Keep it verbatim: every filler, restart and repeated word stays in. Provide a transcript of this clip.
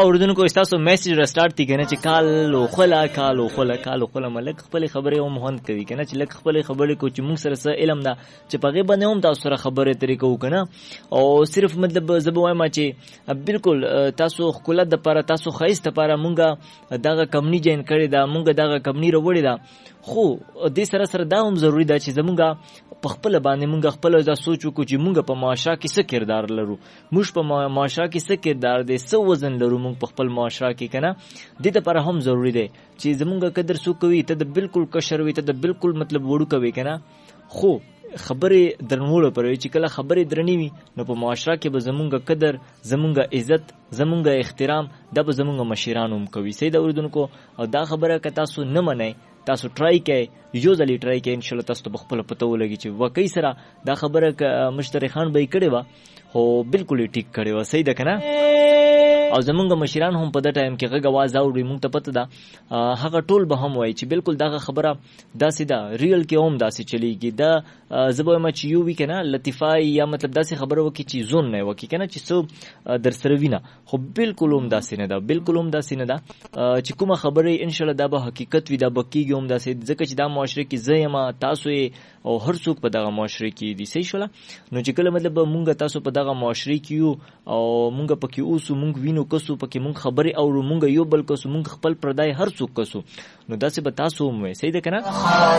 اوردونکو تاسو میسج را سٹارټ کی کنه چې کال او خلا کال او خلا کال او خلا ملک خپل خبره او مهون کوي کنه چې لک خپل خبره کو چې موږ سره سره علم دا چې پغه باندې هم تاسو سره خبره طریقو کنه او صرف مطلب زبوای ما چې بالکل تاسو خپل د لپاره تاسو خیسته لپاره مونږه دغه کمنی جین کړی دا مونږه دغه کمنی وروړی دا خو دې سره سره دا هم ضروری ده چې زمونږه په خپل باندې مونږ خپل دا سوچ وکړو چې مونږ په معاشره کې څه کردار لرو موږ په معاشره کې څه کردار دی څه وزن لرو مونږ په خپل معاشره کې کنه دې لپاره هم ضروری دی چې زمونږ قدر سو کوي ته د بالکل کشر وي ته د بالکل مطلب وړو کوي کنه خو خبرې درنوړو پرې چې کله خبرې درنی وي نو په معاشره کې به زمونږ قدر زمونږ عزت زمونږ احترام د به زمونږ مشرانو هم کوي سید اوردونکو او دا خبره که تاسو نه منئ تاسو ټرای کړئ یو ځلې ټرای کړئ ان شاء الله تاسو په خپل پته ولګي چې واقعي سره دا خبره ک مشتری خان به کړي وا هو بالکل ټیک کړي وا صحیح ده کنه او زمونږ مشران هم په دا ټایم کې غږ आवाज اوري مونږ ته پته ده هغه ټول به هم وای چې بالکل دا خبره داسې ده ریل کې هم داسې چلیږي دا زبوی ما چې یو وی کنه لطیفای یا مطلب داسې خبره وکي چې زون نه وکي کنه چې سو در سره وینا خو بالکل هم داسې نه ده بالکل هم داسې نه ده چې کومه خبره ان شاء الله دا به حقیقت وي دا بکیږي هم داسې ځکه چې دا معاشره کې زېما تاسو او هر څوک په دغه معاشره کې دي صحیح شولا نو چې کله مطلب مونږ تاسو په دغه معاشره کې یو او مونږ پکې اوسو مونږ وینو کسو پکې مونږ خبرې اورو مونږ یو بل کسو مونږ خپل پردای هر څوک کسو نو داسې به تاسو هم وي صحیح ده کنه